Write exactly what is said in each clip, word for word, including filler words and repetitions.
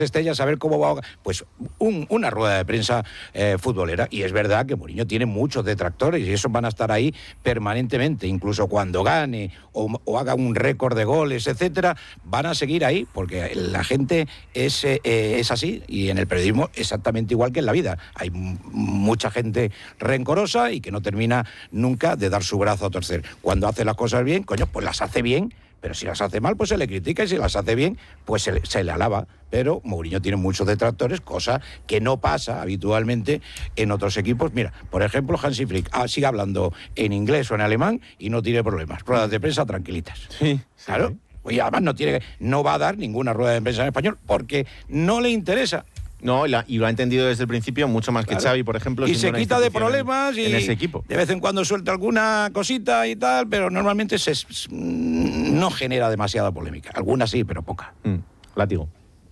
estrellas, a ver cómo va, pues un, una rueda de prensa eh, futbolera. Y es verdad que Mourinho tiene muchos detractores y esos van a estar ahí permanentemente, incluso cuando gane o, o haga un récord de goles, etcétera, van a seguir ahí porque la gente es, eh, es así, y en el periodismo exactamente igual que en la vida. Hay m- mucha gente rencorosa y que no termina nunca de dar su brazo a torcer. Cuando hace las cosas bien, coño, pues las hace bien. Pero si las hace mal, pues se le critica, y si las hace bien, pues se le, se le alaba. Pero Mourinho tiene muchos detractores, cosa que no pasa habitualmente en otros equipos. Mira, por ejemplo, Hansi Flick ah, sigue hablando en inglés o en alemán y no tiene problemas. Ruedas de prensa tranquilitas. Sí, sí. Claro. Y además no, tiene, no va a dar ninguna rueda de prensa en español porque no le interesa. No, y, la, y lo ha entendido desde el principio mucho más que Claro. Xavi, por ejemplo. Y se quita de problemas en, y en ese equipo. De vez en cuando suelta alguna cosita y tal, pero normalmente se, no genera demasiada polémica. Algunas sí, pero poca. Mm, látigo.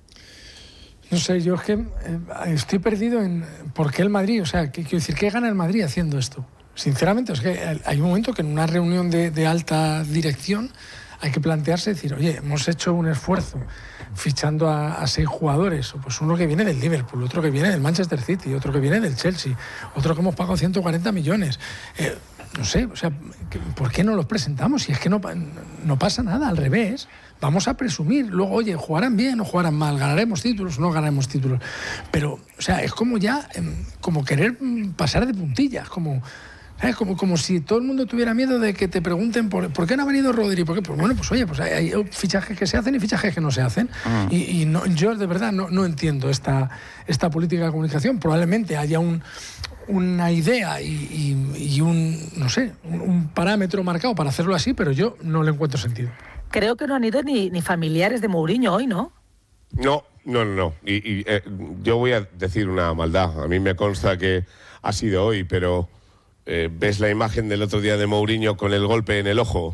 No sé, yo es que eh, estoy perdido en por qué el Madrid, o sea, ¿qué, quiero decir, ¿qué gana el Madrid haciendo esto? Sinceramente, es que hay un momento que en una reunión de, de alta dirección hay que plantearse, decir, oye, hemos hecho un esfuerzo fichando a, a seis jugadores, pues uno que viene del Liverpool, otro que viene del Manchester City, otro que viene del Chelsea, otro que hemos pagado ciento cuarenta millones. Eh, no sé, o sea, ¿por qué no los presentamos? Si es que no, no pasa nada, al revés. Vamos a presumir, luego, oye, jugarán bien o jugarán mal, ganaremos títulos o no ganaremos títulos. Pero, o sea, es como ya, como querer pasar de puntillas, como... ¿Sabes? Como, como si todo el mundo tuviera miedo de que te pregunten por, ¿por qué no ha venido Rodri? ¿Por qué? Pues bueno, pues oye, pues hay, hay fichajes que se hacen y fichajes que no se hacen. Uh-huh. Y, y no, yo de verdad no, no entiendo esta, esta política de comunicación. Probablemente haya un, una idea y, y, y un, no sé, un, un parámetro marcado para hacerlo así, pero yo no le encuentro sentido. Creo que no han ido ni, ni familiares de Mourinho hoy, ¿no? No, no, no, no. Y, y eh, yo voy a decir una maldad. A mí me consta que ha sido hoy, pero... Eh, ves la imagen del otro día de Mourinho con el golpe en el ojo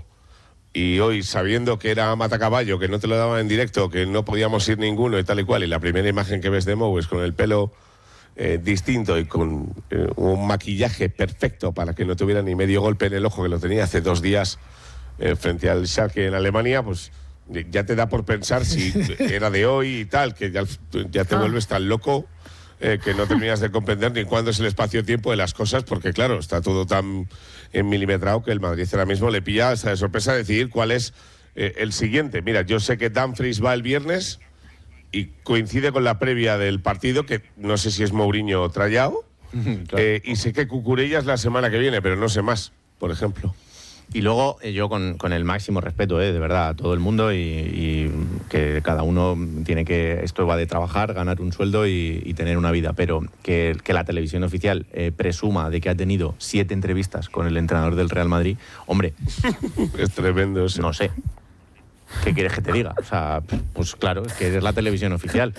y hoy sabiendo que era matacaballo, que no te lo daban en directo, que no podíamos ir ninguno y tal y cual, y la primera imagen que ves de Mou es con el pelo eh, distinto y con eh, un maquillaje perfecto para que no tuviera ni medio golpe en el ojo, que lo tenía hace dos días eh, frente al Schalke en Alemania, pues ya te da por pensar si era de hoy y tal, que ya, ya te vuelves tan loco Eh, que no terminas de comprender ni cuándo es el espacio-tiempo de las cosas, porque claro, está todo tan en milimetrado que el Madrid ahora mismo le pilla hasta de sorpresa decidir cuál es eh, el siguiente. Mira, yo sé que Dumfries va el viernes y coincide con la previa del partido, que no sé si es Mourinho o Trayao, claro. eh, y sé que Cucurella es la semana que viene, pero no sé más, por ejemplo. Y luego eh, yo con, con el máximo respeto, eh, de verdad, a todo el mundo y, y que cada uno tiene que, esto va de trabajar, ganar un sueldo y, y tener una vida, pero que, que la televisión oficial eh, presuma de que ha tenido siete entrevistas con el entrenador del Real Madrid, hombre, es tremendo eso. No sé, ¿qué quieres que te diga? O sea, pues claro, es que es la televisión oficial.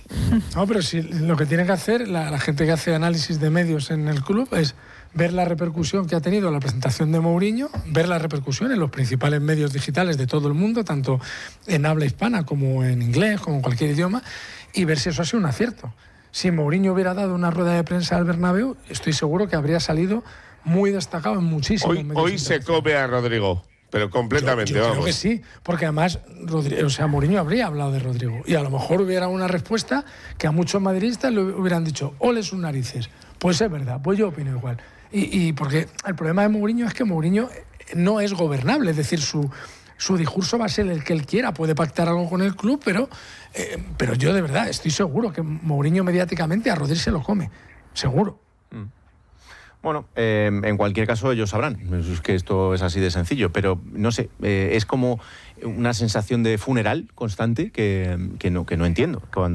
No, pero si lo que tiene que hacer la, la gente que hace análisis de medios en el club es ver la repercusión que ha tenido la presentación de Mourinho, ver la repercusión en los principales medios digitales de todo el mundo, tanto en habla hispana como en inglés, como en cualquier idioma, y ver si eso ha sido un acierto. Si Mourinho hubiera dado una rueda de prensa al Bernabéu, estoy seguro que habría salido muy destacado en muchísimos hoy, medios. Hoy se come a Rodrigo, pero completamente, yo, yo vamos. creo que sí, porque además, Rodrigo, o sea, Mourinho habría hablado de Rodrigo, y a lo mejor hubiera una respuesta que a muchos madridistas le hubieran dicho, ole sus narices. Pues es verdad, pues yo opino igual. Y, y porque el problema de Mourinho es que Mourinho no es gobernable, es decir, su, su discurso va a ser el que él quiera, puede pactar algo con el club, pero, eh, pero yo de verdad estoy seguro que Mourinho mediáticamente a Rodri se lo come, seguro. Mm. Bueno, eh, en cualquier caso ellos sabrán, es que esto es así de sencillo, pero no sé, eh, es como una sensación de funeral constante que, que, no, que no entiendo. Cuando